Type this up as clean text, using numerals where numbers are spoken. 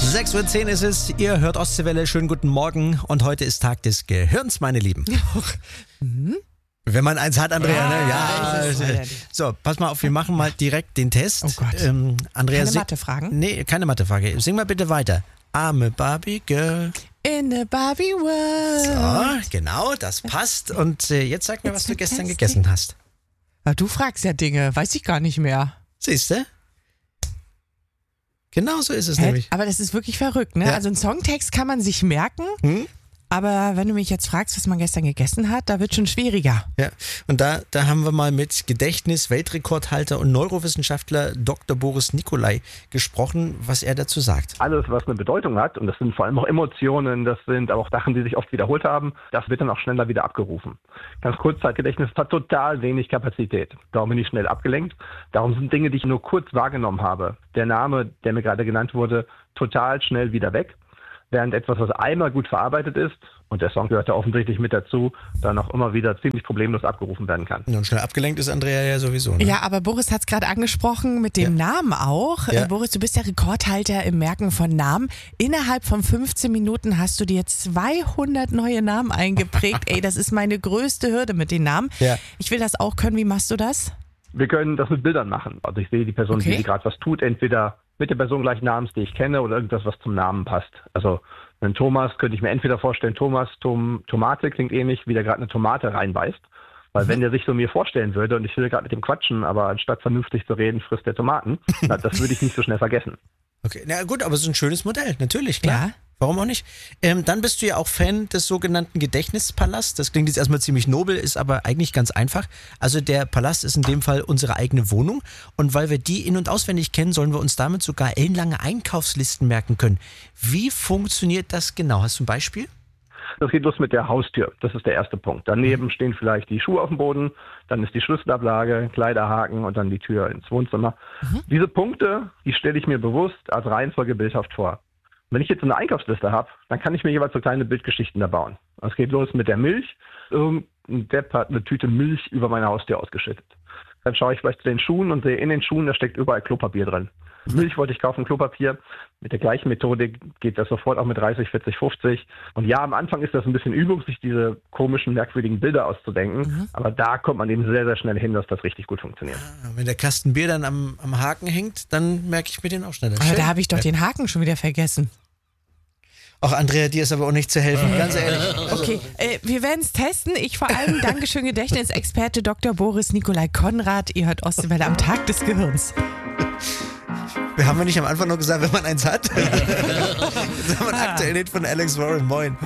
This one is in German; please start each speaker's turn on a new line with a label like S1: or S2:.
S1: 6:10 Uhr ist es, ihr hört Ostseewelle, schönen guten Morgen und heute ist Tag des Gehirns, meine Lieben. Wenn man eins hat, Andrea, ne? Ja. So, pass mal auf, wir machen mal direkt den Test.
S2: Oh Gott.
S1: Andrea,
S2: Keine Mathefragen?
S1: Nee, keine Mathefrage. Sing mal bitte weiter. I'm a Barbie Girl.
S2: In a Barbie World.
S1: So, genau, das passt. Und jetzt sag mir, was du gestern gegessen hast.
S2: Na, du fragst ja Dinge, weiß ich gar nicht mehr.
S1: Siehst du? Genau so ist es nämlich.
S2: Aber das ist wirklich verrückt, ne?
S1: Ja.
S2: Also einen Songtext kann man sich merken, aber wenn du mich jetzt fragst, was man gestern gegessen hat, da wird schon schwieriger.
S1: Ja, und da haben wir mal mit Gedächtnis-Weltrekordhalter und Neurowissenschaftler Dr. Boris Nicolai gesprochen, was er dazu sagt.
S3: Alles, was eine Bedeutung hat, und das sind vor allem auch Emotionen, das sind auch Sachen, die sich oft wiederholt haben, das wird dann auch schneller wieder abgerufen. Ganz Kurzzeitgedächtnis hat total wenig Kapazität. Darum bin ich schnell abgelenkt. Darum sind Dinge, die ich nur kurz wahrgenommen habe, der Name, der mir gerade genannt wurde, total schnell wieder weg. Während etwas, was einmal gut verarbeitet ist, und der Song gehört da offensichtlich mit dazu, dann auch immer wieder ziemlich problemlos abgerufen werden kann.
S1: Und schnell abgelenkt ist Andrea ja sowieso. Ne?
S2: Ja, aber Boris hat es gerade angesprochen mit dem Namen auch.
S1: Ja.
S2: Boris, du bist der Rekordhalter im Merken von Namen. Innerhalb von 15 Minuten hast du dir 200 neue Namen eingeprägt. Ey, das ist meine größte Hürde mit den Namen.
S1: Ja.
S2: Ich will das auch können. Wie machst du das?
S3: Wir können das mit Bildern machen. Also ich sehe die Person,
S2: Okay.
S3: die gerade was tut, entweder mit der Person gleich Namens, die ich kenne, oder irgendwas, was zum Namen passt. Also einen Thomas könnte ich mir entweder vorstellen, Tomate klingt ähnlich, wie der gerade eine Tomate reinbeißt. Weil wenn der sich so mir vorstellen würde und ich will gerade mit dem quatschen, aber anstatt vernünftig zu reden, frisst der Tomaten, na, das würde ich nicht so schnell vergessen.
S1: Okay, na gut, aber es ist ein schönes Modell, natürlich, klar.
S2: Ja.
S1: Warum auch nicht? Dann bist du ja auch Fan des sogenannten Gedächtnispalasts. Das klingt jetzt erstmal ziemlich nobel, ist aber eigentlich ganz einfach. Also der Palast ist in dem Fall unsere eigene Wohnung. Und weil wir die in- und auswendig kennen, sollen wir uns damit sogar ellenlange Einkaufslisten merken können. Wie funktioniert das genau? Hast du ein Beispiel?
S3: Das geht los mit der Haustür. Das ist der erste Punkt. Daneben stehen vielleicht die Schuhe auf dem Boden, dann ist die Schlüsselablage, Kleiderhaken und dann die Tür ins Wohnzimmer. Diese Punkte, die stelle ich mir bewusst als Reihenfolge bildhaft vor. Wenn ich jetzt eine Einkaufsliste habe, dann kann ich mir jeweils so kleine Bildgeschichten da bauen. Es geht los mit der Milch. Irgendein Depp hat eine Tüte Milch über meine Haustür ausgeschüttet. Dann schaue ich vielleicht zu den Schuhen und sehe in den Schuhen, da steckt überall Klopapier drin. Milch wollte ich kaufen, Klopapier. Mit der gleichen Methodik geht das sofort auch mit 30, 40, 50. Und ja, am Anfang ist das ein bisschen Übung, sich diese komischen, merkwürdigen Bilder auszudenken. Aber da kommt man eben sehr, sehr schnell hin, dass das richtig gut funktioniert.
S1: Wenn der Kasten Bier dann am Haken hängt, dann merke ich mir den auch schneller.
S2: Aber da habe ich doch den Haken schon wieder vergessen.
S1: Ach, Andrea, dir ist aber auch nicht zu helfen, ganz ehrlich.
S2: Okay, wir werden es testen. Ich vor allem Dankeschön Gedächtnisexperte Dr. Boris Nicolai Konrad. Ihr hört Ostseewelle am Tag des Gehirns.
S1: Wir haben ja nicht am Anfang noch gesagt, wenn man eins hat. Das haben wir aktuell nicht von Alex Warren. Moin.